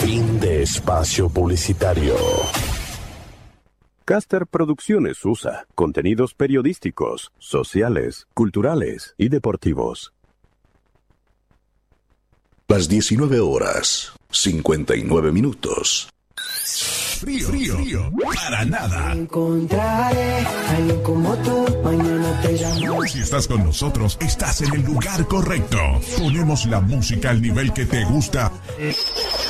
Fin de espacio publicitario. Caster Producciones USA. Contenidos periodísticos, sociales, culturales y deportivos. Las 19 horas, 59 minutos. Frío, para nada. Encontraré a alguien como tú, mañana te llamo. Si estás con nosotros, estás en el lugar correcto. Ponemos la música al nivel que te gusta.